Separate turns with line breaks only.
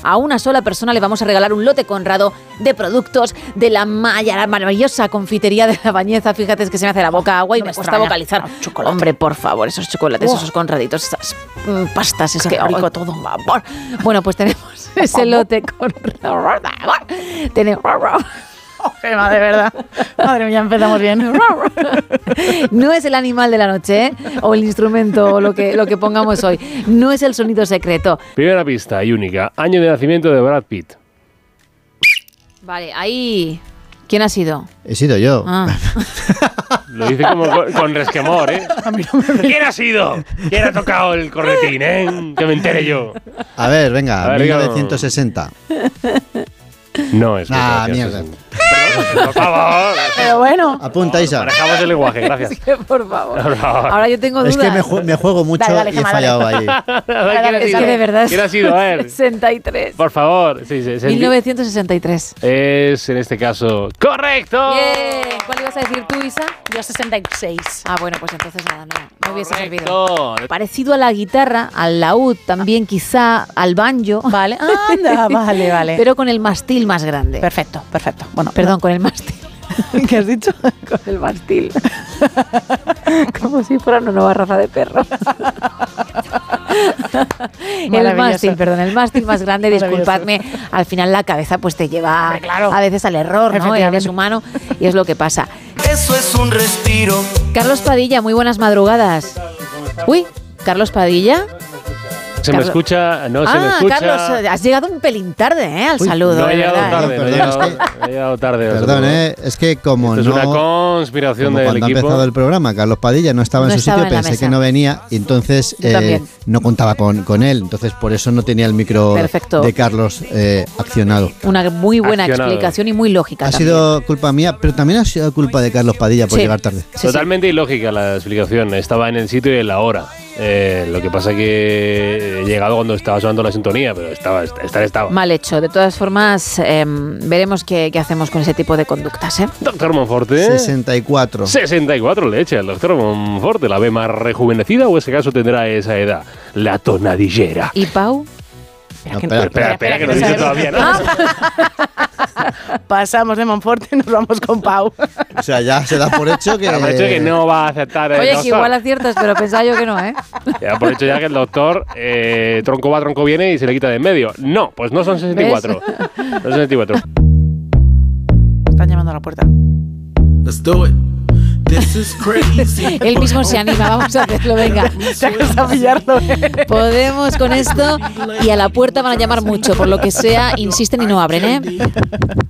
a una sola persona le vamos a regalar un lote Conrado de productos de la maravillosa confitería de La Bañeza. Fíjate, es que se me hace la boca agua y me cuesta vocalizar. Hombre, por favor, esos chocolates, esos Conraditos, esas pastas, es que rico todo. Bueno, pues tenemos ese lote Conrado. Tenemos...
Gemma, de verdad. Madre mía, empezamos bien.
No es el animal de la noche, ¿eh? O el instrumento, o lo que pongamos hoy. No es el sonido secreto.
Primera pista y única. Año de nacimiento de Brad Pitt.
Vale, ahí... ¿Quién ha sido?
He sido yo.
Lo dice como con resquemor, ¿eh?
A mí no me...
¿Quién ha sido? ¿Quién ha tocado el cornetín, que me entere yo?
A ver, venga, 1960.
No es.
Mierda.
Por favor.
Pero bueno.
Apunta, Isa.
Manejamos el lenguaje, gracias.
Es que, por favor. Ahora yo tengo dudas.
Es que me juego mucho y he fallado ahí.
Es que de verdad.
¿Quién ha sido? A ver.
63.
Por favor. Sí,
1963.
Es, en este caso, ¡correcto!
Bien. ¿Cuál ibas a decir tú, Isa?
Yo 66.
Ah, bueno, pues entonces nada, no hubiese servido. Parecido a la guitarra, al laúd, también quizá al banjo.
Vale. Anda, vale.
Pero con el mástil más grande.
Perfecto. Bueno,
perdón, con el mástil.
¿Qué has dicho?
Con el mástil. Como si fuera una nueva raza de perro. El mástil más grande, disculpadme. Al final la cabeza pues te lleva a veces al error, ¿no? Eres humano y es lo que pasa.
Eso es un respiro.
Carlos Padilla, muy buenas madrugadas. Uy, Carlos Padilla.
¿Se me escucha? No se me escucha.
Carlos, has llegado un pelín tarde, al saludo.
No he llegado tarde,
he
llegado tarde.
Perdón, es que como
esto no... Es una conspiración del equipo.
Cuando ha empezado el programa, Carlos Padilla no estaba en su sitio, pensé que no venía y entonces no contaba con él. Entonces por eso no tenía el micro de Carlos accionado.
Una muy buena explicación y muy lógica.
Ha sido culpa mía, pero también ha sido culpa de Carlos Padilla por llegar tarde.
Totalmente ilógica la explicación. Estaba en el sitio y en la hora. Lo que pasa es que he llegado cuando estaba sonando la sintonía, pero estaba.
Mal hecho. De todas formas, veremos qué hacemos con ese tipo de conductas, ¿eh?
Doctor Monforte.
64.
64 le echa el doctor Monforte. ¿La ve más rejuvenecida o ese caso tendrá esa edad? La tonadillera.
¿Y Pau?
Espera, que no dice todavía nada.
Pasamos de Monforte y nos vamos con Pau.
O sea, ya se da por hecho que
no va a aceptar el doctor.
Oye, que igual aciertas, pero pensaba yo que no, ¿eh?
Se da por hecho ya que el doctor tronco va, tronco viene y se le quita de en medio. No, pues no son 64. No son 64.
Están llamando a la puerta.
Let's do it. This is crazy.
Él mismo se anima, vamos a hacerlo, venga.
Ya que está pillarlo.
Podemos con esto y a la puerta van a llamar mucho, por lo que sea, insisten y no abren, ¿eh?